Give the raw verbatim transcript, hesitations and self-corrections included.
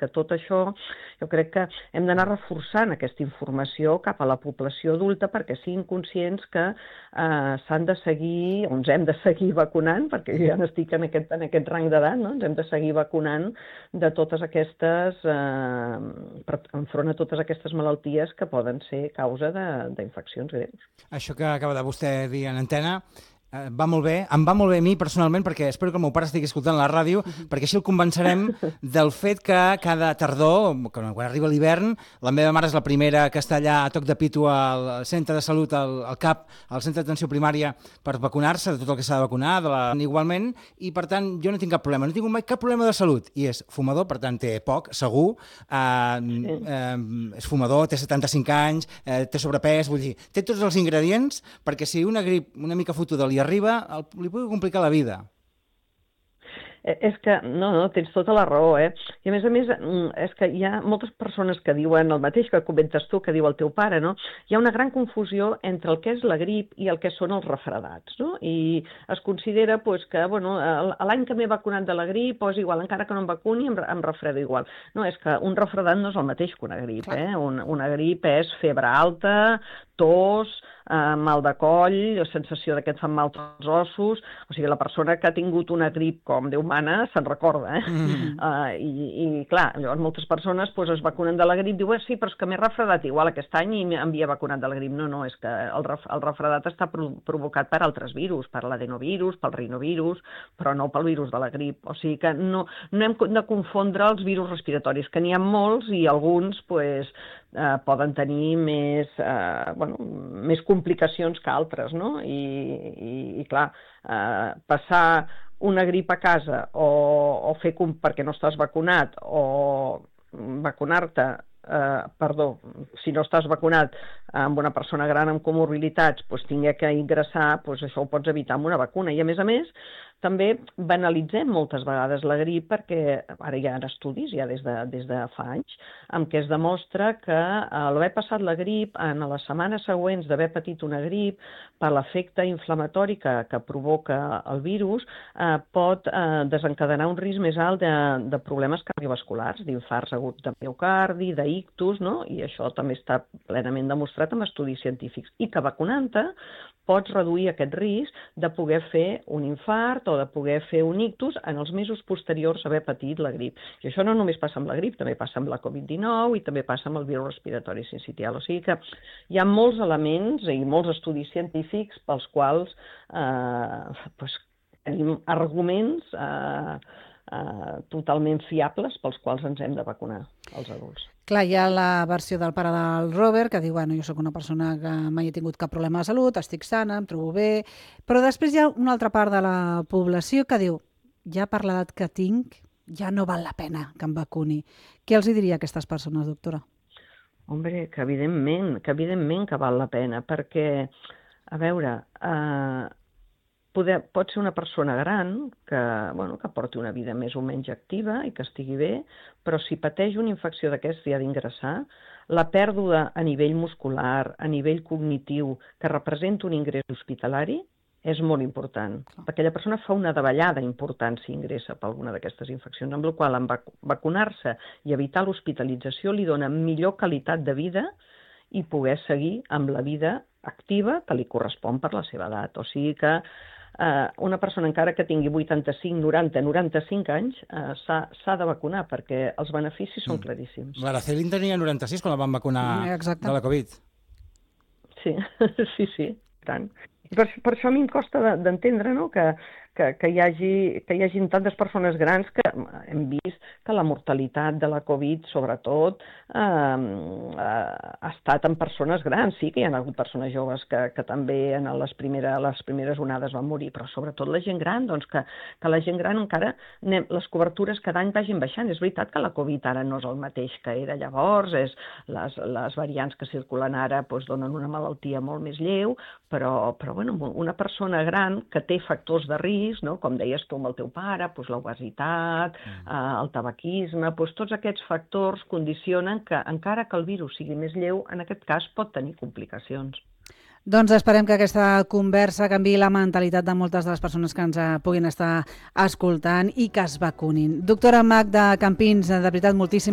que tot això jo crec que hem d'anar reforçant aquesta informació cap a la població adulta perquè siguin conscients que eh, s'han de seguir, o ens hem de seguir vacunant, perquè jo ja n'estic en aquest, en aquest rang d'edat, no? Ens hem de seguir vacunant de totes aquestes, eh, per, enfront a totes aquestes malalties que poden ser causa d'infeccions greus. Això que acaba de vostè dir en antena eh, va molt bé, em va molt bé a mi personalment, perquè espero que el meu pare estigui escoltant la ràdio, perquè així el convencerem del fet que cada tardor, quan arriba l'hivern, la meva mare és la primera que està allà a toc de pito al centre de salut, al, al C A P, al centre d'atenció primària, per vacunar-se de tot el que s'ha de vacunar, de la... igualment, i per tant jo no tinc cap problema, no tinc mai cap problema de salut, i és fumador, per tant té poc, segur, eh, eh, és fumador, té setanta-cinc anys, eh, té sobrepès, vull dir, té tots els ingredients perquè si una grip una mica fotuda li arriba, el, li pugui complicar la vida. És que, no, no, tens tota la raó, eh? I a més a més, és que hi ha moltes persones que diuen el mateix que comentes tu, que diu el teu pare, no? Hi ha una gran confusió entre el que és la grip i el que són els refredats, no? I es considera pues, que, bueno, l'any que m'he vacunat de la grip, pues, igual, encara que no em vacuni, em, em refredo igual. No, és que un refredat no és el mateix que una grip, eh? Una, una grip és febre alta, tos, eh, mal de coll, sensació que et fan mal els ossos, o sigui, la persona que ha tingut una grip com Déu mana se'n recorda, eh? Mm. Uh, i, I clar, llavors moltes persones pues, es vacunen de la grip, diuen, sí, però és que m'he refredat igual aquest any i m'havia vacunat de la grip. No, no, és que el, ref, el refredat està pro provocat per altres virus, per l'adenovirus, pel rinovirus, però no pel virus de la grip. O sigui que no, no hem de confondre els virus respiratoris, que n'hi ha molts i alguns pues, eh, poden tenir més, eh, bueno, més complicacions que altres, no? I, i, i clar, eh, passar una grip a casa o, o fer com perquè no estàs vacunat o vacunar-te, eh, perdó, si no estàs vacunat amb una persona gran amb comorbilitats, doncs tingui que ingressar, doncs això ho pots evitar amb una vacuna. I a més a més, també banalitzem moltes vegades la grip perquè ara hi ha estudis, ja des de, des de fa anys, en què es demostra que l'haver passat la grip en les setmanes següents d'haver patit una grip per l'efecte inflamatori que, que provoca el virus eh, pot eh, desencadenar un risc més alt de, de problemes cardiovasculars, d'infarts aguts de miocardi, d'ictus, no? I això també està plenament demostrat amb estudis científics. I que vacunant-te pots reduir aquest risc de poder fer un infart o de poder fer un ictus en els mesos posteriors a haver patit la grip. I això no només passa amb la grip, també passa amb la covid dinou i també passa amb el virus respiratori sincitial. O sigui que hi ha molts elements i molts estudis científics pels quals eh, pues, tenim arguments eh, eh, totalment fiables pels quals ens hem de vacunar els adults. Clar, hi ha la versió del pare del Robert que diu, bueno, jo sóc una persona que mai he tingut cap problema de salut, estic sana, em trobo bé, però després hi ha una altra part de la població que diu, ja per l'edat que tinc, ja no val la pena que em vacuni. Què els diria a aquestes persones, doctora? Hombre, que evidentment, que evidentment que val la pena, perquè, a veure, eh, Poder, pot ser una persona gran que, bueno, que porti una vida més o menys activa i que estigui bé, però si pateix una infecció d'aquests i ha d'ingressar, la pèrdua a nivell muscular, a nivell cognitiu, que representa un ingrés hospitalari, és molt important, perquè aquella persona fa una davallada important si ingressa per alguna d'aquestes infeccions, amb la qual en vacunar-se i evitar l'hospitalització li dona millor qualitat de vida i poder seguir amb la vida activa que li correspon per la seva edat. O sigui que Uh, una persona encara que tingui vuitanta-cinc, noranta, noranta-cinc anys uh, s'ha de vacunar perquè els beneficis són claríssims. L'Araceli tenia noranta-sis quan la van vacunar Exacte. De la Covid. Sí, sí, sí, tant. I per, per això a mi em costa d'entendre, no?, que, que, que, hi hagi, que hi hagin tantes persones grans que hem vist que la mortalitat de la Covid, sobretot, eh, ha estat en persones grans. Sí que hi ha hagut persones joves que, que també en les primeres, les primeres onades van morir, però sobretot la gent gran, doncs que, que la gent gran encara, anem, les cobertures cada any vagin baixant. És veritat que la Covid ara no és el mateix que era llavors, és, les, les variants que circulen ara doncs, donen una malaltia molt més lleu, però, però bueno, una persona gran que té factors de risc, no? Com deies tu amb el teu pare, doncs l'obesitat, mm. eh, el tabaquisme, doncs tots aquests factors condicionen que encara que el virus sigui més lleu, en aquest cas pot tenir complicacions. Doncs esperem que aquesta conversa canviï la mentalitat de moltes de les persones que ens puguin estar escoltant i que es vacunin. Doctora Magda Campins, de veritat, moltíssimes